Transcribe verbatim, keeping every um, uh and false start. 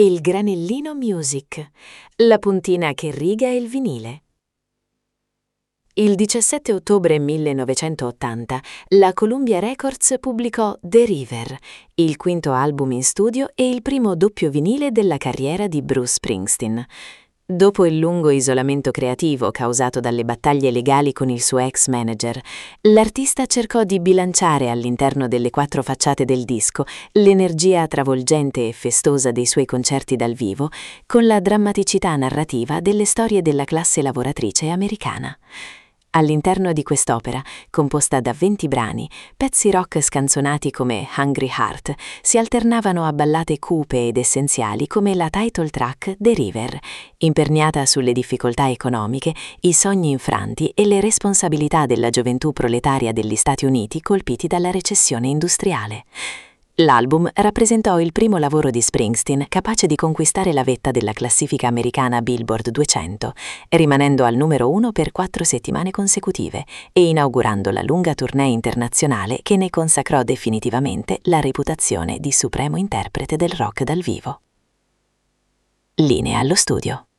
Il granellino music, la puntina che riga il vinile. Il diciassette ottobre millenovecentottanta la Columbia Records pubblicò The River, il quinto album in studio e il primo doppio vinile della carriera di Bruce Springsteen. Dopo il lungo isolamento creativo causato dalle battaglie legali con il suo ex manager, l'artista cercò di bilanciare all'interno delle quattro facciate del disco l'energia travolgente e festosa dei suoi concerti dal vivo con la drammaticità narrativa delle storie della classe lavoratrice americana. All'interno di quest'opera, composta da venti brani, pezzi rock scanzonati come Hungry Heart si alternavano a ballate cupe ed essenziali come la title track The River, imperniata sulle difficoltà economiche, i sogni infranti e le responsabilità della gioventù proletaria degli Stati Uniti colpiti dalla recessione industriale. L'album rappresentò il primo lavoro di Springsteen capace di conquistare la vetta della classifica americana Billboard duecento, rimanendo al numero uno per quattro settimane consecutive e inaugurando la lunga tournée internazionale che ne consacrò definitivamente la reputazione di supremo interprete del rock dal vivo. Linea allo studio.